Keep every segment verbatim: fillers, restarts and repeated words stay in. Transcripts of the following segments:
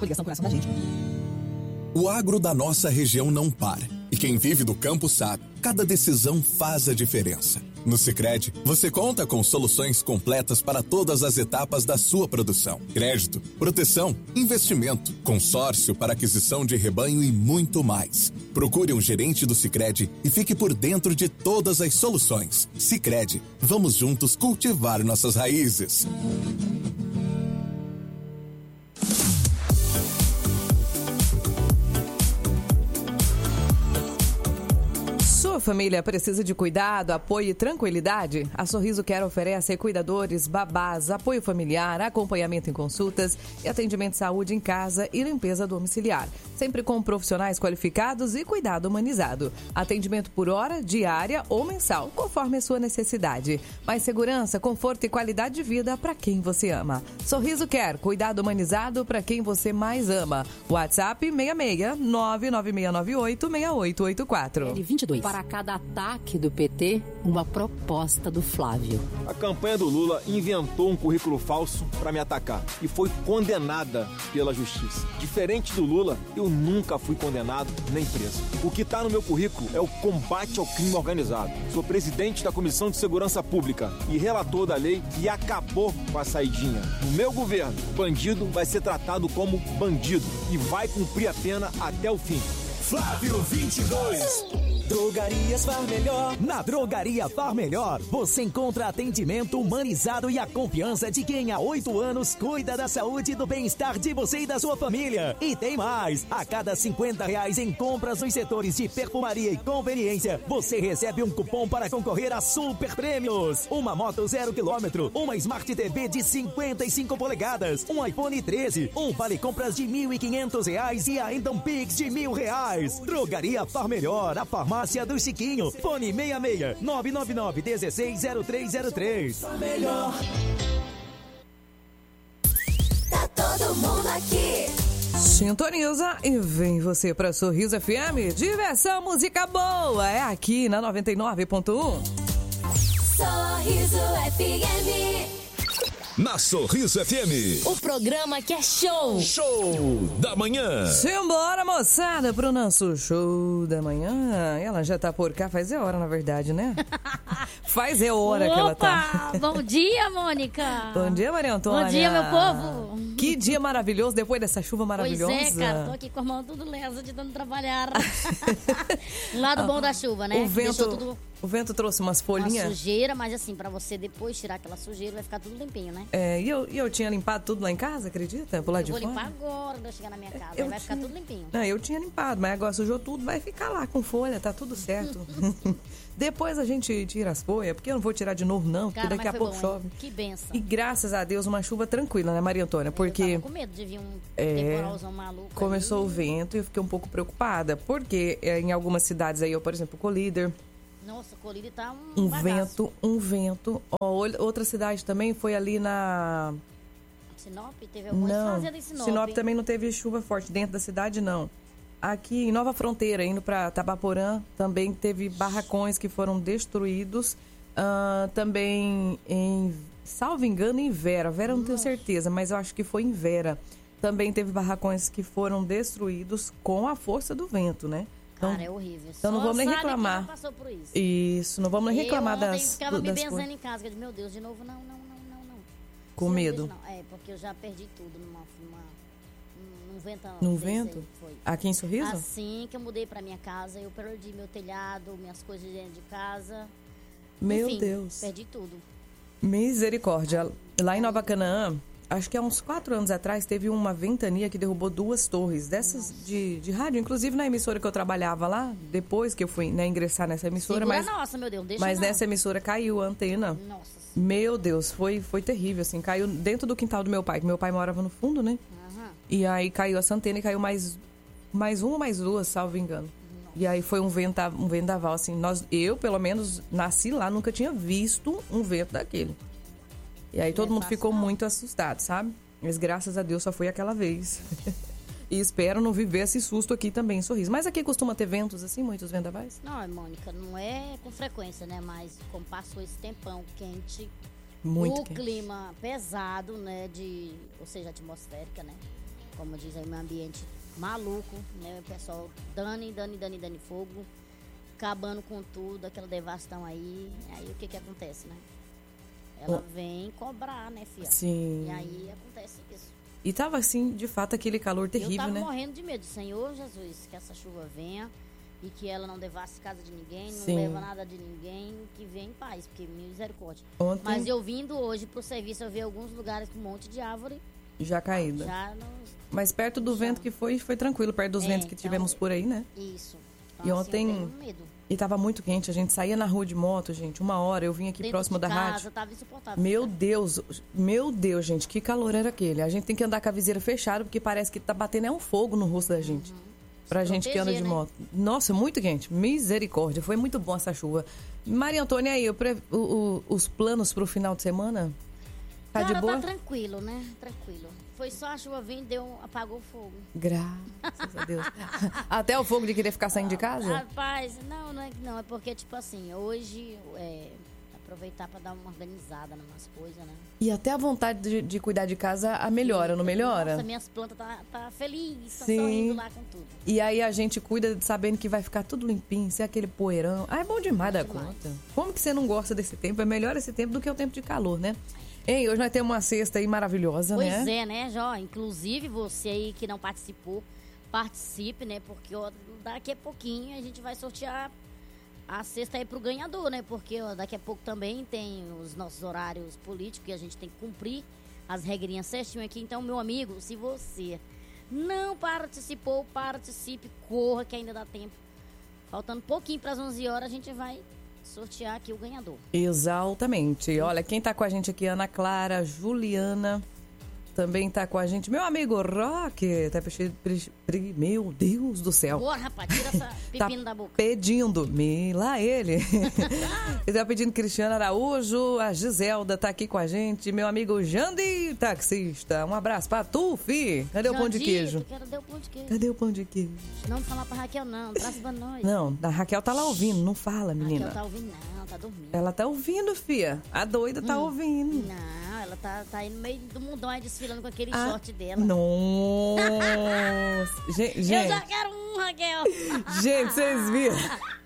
Coligação Coração da Gente. O agro da nossa região não para. E quem vive do campo sabe, cada decisão faz a diferença. No Sicredi, você conta com soluções completas para todas as etapas da sua produção. Crédito, proteção, investimento, consórcio para aquisição de rebanho e muito mais. Procure um gerente do Sicredi e fique por dentro de todas as soluções. Sicredi, vamos juntos cultivar nossas raízes. Sua família precisa de cuidado, apoio e tranquilidade? A Sorriso Care oferece cuidadores, babás, apoio familiar, acompanhamento em consultas e atendimento de saúde em casa e limpeza domiciliar. Sempre com profissionais qualificados e cuidado humanizado. Atendimento por hora, diária ou mensal, conforme a sua necessidade. Mais segurança, conforto e qualidade de vida para quem você ama. Sorriso Care, cuidado humanizado para quem você mais ama. WhatsApp seis seis nove nove seis nove oito seis oito oito quatro. L vinte e dois. Para cada ataque do P T, uma proposta do Flávio. A campanha do Lula inventou um currículo falso para me atacar e foi condenada pela justiça. Diferente do Lula, eu nunca fui condenado nem preso. O que está no meu currículo é o combate ao crime organizado. Sou presidente da Comissão de Segurança Pública e relator da lei que acabou com a saidinha. No meu governo, bandido vai ser tratado como bandido e vai cumprir a pena até o fim. Flávio vinte e dois. Drogarias Far Melhor. Na Drogaria Far Melhor, você encontra atendimento humanizado e a confiança de quem há oito anos cuida da saúde e do bem-estar de você e da sua família. E tem mais! A cada cinquenta reais em compras nos setores de perfumaria e conveniência, você recebe um cupom para concorrer a super prêmios. Uma moto zero quilômetro, uma Smart T V de cinquenta e cinco polegadas, um iPhone treze, um vale compras de mil e quinhentos reais e ainda um Pix de mil reais. Drogaria Far Melhor, a farmácia Farmácia do Chiquinho. Fone seis seis nove nove nove um seis zero três zero três. Melhor. Tá todo mundo aqui. Sintoniza e vem você pra Sorriso F M. Diversão, música boa. É aqui na noventa e nove ponto um. Sorriso F M. Na Sorriso F M. O programa que é show. Show da manhã. Simbora, moçada, pro nosso show da manhã. Ela já tá por cá, faz é hora, na verdade, né? Faz é hora Opa, que ela tá. Bom dia, Mônica. Bom dia, Maria Antônia. Bom dia, meu povo. Que dia maravilhoso, depois dessa chuva maravilhosa. Pois é, cara, tô aqui com a mão tudo lesa de tanto trabalhar. Um lado bom da chuva, né? O vento, tudo... o vento trouxe umas folhinhas. Uma sujeira, mas assim, pra você depois tirar aquela sujeira, vai ficar tudo limpinho, né? É, e eu, e eu tinha limpado tudo lá em casa, acredita? Por lá eu de vou fora. limpar agora, quando eu chegar na minha casa, eu aí vai tinha... ficar tudo limpinho. Não, eu tinha limpado, mas agora sujou tudo, vai ficar lá com folha, tá tudo certo. Depois a gente tira as folhas, porque eu não vou tirar de novo não, porque Cara, daqui a pouco bom, chove. Hein? Que benção. E graças a Deus, uma chuva tranquila, né, Maria Antônia? Porque... Eu tava com medo de vir um é, temporalzão maluco. Começou aí. o vento e eu fiquei um pouco preocupada, porque é, em algumas cidades aí, eu, por exemplo, Colíder... Nossa, Colíder tá um Um bagaço. vento, um vento. Ó, outra cidade também foi ali na... Sinop? Teve algumas Não, fazendas em Sinop. Sinop também não teve chuva forte dentro da cidade, não. Aqui em Nova Fronteira, indo para Tabaporã, também teve barracões que foram destruídos. Uh, também em, salvo engano, em Vera. Vera eu não tenho certeza, mas eu acho que foi em Vera. Também teve barracões que foram destruídos com a força do vento, né? Então, Cara, é horrível. Então não Só vamos nem sabe reclamar. quem passou por isso. Isso, não vamos nem reclamar eu das Eu ficava me das benzendo coisas. em casa. Eu disse, meu Deus, de novo, não, não, não, não, não. Com Senhor, medo? Deus, não. É, porque eu já perdi tudo numa... numa num vento. Num vento? Foi. Aqui em Sorriso? Assim que eu mudei pra minha casa, eu perdi meu telhado, minhas coisas dentro de casa. Meu Enfim, Deus. perdi tudo. Misericórdia. Lá em Nova Canaã, acho que há uns quatro anos atrás, teve uma ventania que derrubou duas torres dessas de, de rádio. Inclusive na emissora que eu trabalhava lá, depois que eu fui, né, ingressar nessa emissora. Segura mas nossa, meu Deus, deixa Mas não. nessa emissora caiu a antena. Nossa. Meu Deus, foi, foi terrível, assim. Caiu dentro do quintal do meu pai, que meu pai morava no fundo, né? Uhum. E aí caiu essa antena e caiu mais, mais uma ou mais duas, salvo engano. Nossa. E aí foi um, venta, um vendaval, assim. Nós, eu, pelo menos, nasci lá, nunca tinha visto um vento daquele. E aí todo mundo ficou muito assustado, sabe? Mas graças a Deus só foi aquela vez. E espero não viver esse susto aqui também em Sorriso. Mas aqui costuma ter ventos assim, muitos vendavais? Não, Mônica, não é com frequência, né? Mas como passou esse tempão quente, muito o quente. clima pesado, né? De, ou seja, atmosférica, né? como diz aí, um ambiente maluco, né? O pessoal dando, dando, dando, dando fogo, acabando com tudo, aquela devastação aí. Aí o que que acontece, né? Ela oh. vem cobrar, né, filha? Sim. E aí acontece isso. E tava assim, de fato, aquele calor terrível, né? Eu tava né? morrendo de medo, Senhor Jesus, que essa chuva venha e que ela não devaste casa de ninguém, não Sim. leva nada de ninguém, que venha em paz, porque misericórdia. Ontem... Mas eu vindo hoje pro serviço, eu vi alguns lugares com um monte de árvore. Já caída. Já não... Mas perto do vento que foi, foi tranquilo, perto dos é, ventos que então, tivemos por aí, né? Isso. Então, e ontem... Assim, eu tenho medo. E tava muito quente, a gente saía na rua de moto, gente, uma hora, eu vim aqui Dentro próximo de da casa, rádio. Tava insuportável. Meu Deus, meu Deus, gente, que calor era aquele. A gente tem que andar com a viseira fechada, porque parece que tá batendo é um fogo no rosto da gente. Uhum. Pra Se gente proteger, que anda de né? moto. Nossa, muito quente, misericórdia, foi muito bom essa chuva. Maria Antônia, aí, o, o, o, os planos pro final de semana? Tá Cara, de boa? Tá tranquilo, né? Tranquilo. Foi só a chuva vindo, deu, apagou o fogo. Graças a Deus. Até o fogo de querer ficar saindo de casa? Rapaz, não, não é que não. É porque, tipo assim, hoje, é, aproveitar pra dar uma organizada nas coisas, né? E até a vontade de, de cuidar de casa, a melhora, Sim, não melhora? Nossa, minhas plantas tá, tá felizes, tá Sim. sorrindo lá com tudo. E aí a gente cuida sabendo que vai ficar tudo limpinho, sem aquele poeirão. Ah, é bom demais é da demais. conta. Como que você não gosta desse tempo? É melhor esse tempo do que o tempo de calor, né? Ei, hoje nós temos uma cesta aí maravilhosa, pois né? Pois é, né, Jó? Inclusive, você aí que não participou, participe, né? Porque ó, daqui a pouquinho a gente vai sortear a cesta aí pro ganhador, né? Porque ó, daqui a pouco também tem os nossos horários políticos que a gente tem que cumprir as regrinhas certinho aqui. Então, meu amigo, se você não participou, participe, corra que ainda dá tempo. Faltando pouquinho para as onze horas, a gente vai sortear aqui o ganhador. Exatamente. Olha, quem tá com a gente aqui, Ana Clara, Juliana, também tá com a gente, meu amigo Rock, tá pedindo, meu Deus do céu. Boa, rapaz, tira essa pepino tá da boca. Pedindo, me lá ele. Ele tá pedindo Cristiano Araújo, a Giselda tá aqui com a gente, meu amigo Jandi, taxista. Um abraço pra tu, fi. Cadê Jandi, o pão de queijo? Cadê o pão de queijo? Cadê o pão de queijo? Não falar pra Raquel, não. Traz pra nós. Não, a Raquel tá lá ouvindo, não fala, menina. Raquel tá ouvindo, não, tá dormindo. Ela tá ouvindo, fia. A doida tá hum. ouvindo. Não, ela tá, tá aí no meio do mundão aí desfilando com aquele ah, short dela. Nossa! gente, gente. Eu já quero um, Raquel. Gente, vocês viram?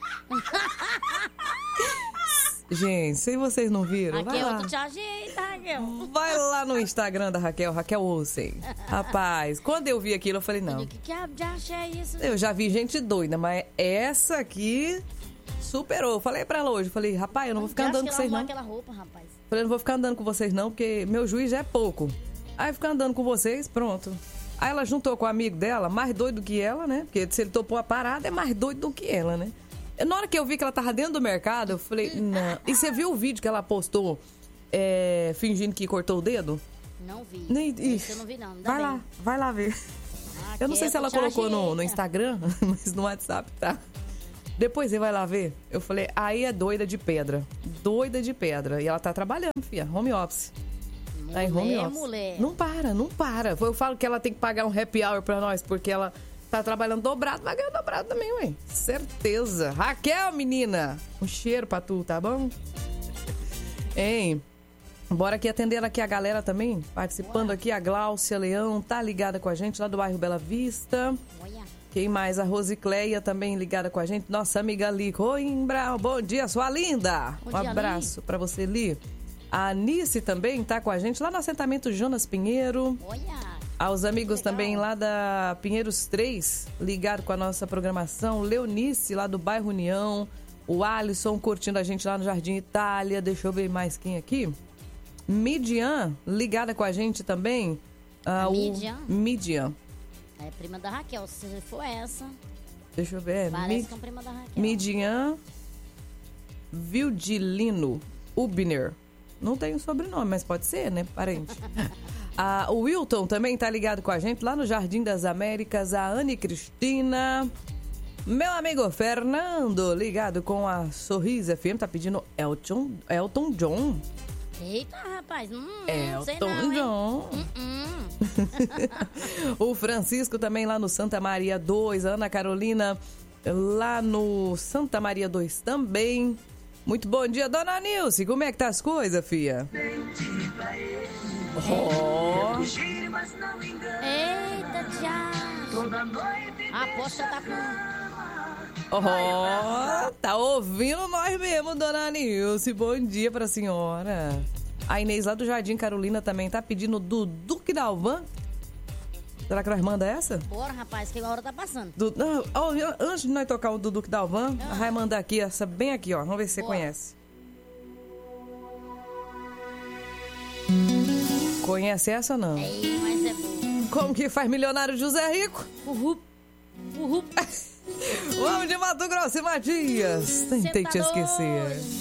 Gente, se vocês não viram, Raquel, vai lá. tu te ajeita, Raquel. Vai lá no Instagram da Raquel, Raquel Olsen. Rapaz, quando eu vi aquilo, eu falei, não. Que que diacho é isso? Eu já vi gente doida, mas essa aqui superou. Eu falei pra ela hoje, falei, rapaz, eu não vou ficar andando com vocês não. Aquela roupa, rapaz. Falei, não vou ficar andando com vocês não, porque meu juiz é pouco. Aí ficar andando com vocês, pronto. Aí ela juntou com o amigo dela, mais doido que ela, né? Porque se ele topou a parada, é mais doido do que ela, né? Na hora que eu vi que ela tava dentro do mercado, eu falei, não. E você viu o vídeo que ela postou é, fingindo que cortou o dedo? Não vi. Nem, Isso eu não vi, não. Ainda vai bem. lá, vai lá ver. Ah, eu não sei se ela colocou no, no Instagram, mas no WhatsApp tá. Depois você vai lá ver. Eu falei, aí é doida de pedra. Doida de pedra. E ela tá trabalhando, filha, home office. Mulher, tá em home office. mulher. Não para, não para. Eu falo que ela tem que pagar um happy hour pra nós, porque ela tá trabalhando dobrado, vai ganhar dobrado também, ué. Certeza. Raquel, menina, um cheiro pra tu, tá bom? Hein? Bora aqui atender aqui a galera também, participando. Olha. Aqui a Gláucia Leão, tá ligada com a gente lá do bairro Bela Vista. Olha. Quem mais? A Rosicleia também ligada com a gente. Nossa amiga Li Coimbra. Bom dia, sua linda. Bom um dia, abraço Li. Pra você, Li. A Anice também tá com a gente lá no assentamento Jonas Pinheiro. Olha. Aos amigos também lá da Pinheiros três, ligado com a nossa programação. Leonice, lá do bairro União. O Alisson curtindo a gente lá no Jardim Itália. Deixa eu ver mais quem aqui. Midian, ligada com a gente também. Ah, o Midian? Midian. É prima da Raquel, se for essa. Deixa eu ver. Parece Mid... que é prima da Raquel. Midian Vildilino Ubner. Não tem o sobrenome, mas pode ser, né, parente? Ah, o Wilton também tá ligado com a gente lá no Jardim das Américas. A Anne Cristina. Meu amigo Fernando, ligado com a Sorriso F M, tá pedindo Elton, Elton John. Eita, rapaz. Hum, Elton sei não, John. Hum, hum. O Francisco também lá no Santa Maria dois. A Ana Carolina lá no Santa Maria dois também. Muito bom dia, dona Nilce. Como é que tá as coisas, fia? Oh. Eita, já. A aposta tá com... Oh, tá ouvindo nós mesmo, dona Nilce. Bom dia pra senhora. A Inês lá do Jardim Carolina também tá pedindo do Duque Dalvan. Será que nós manda essa? Bora, rapaz, que a hora tá passando. Do, não, ó, antes de nós tocar o do Duque Dalvan, ah. vai mandar aqui essa bem aqui, ó. Vamos ver se você Bora. conhece. Conhece essa ou não? É, mas é boa. Como que faz milionário José Rico? Uhul. Uhul. Vamos de Mato Grosso e Matias. Tentei te esquecer.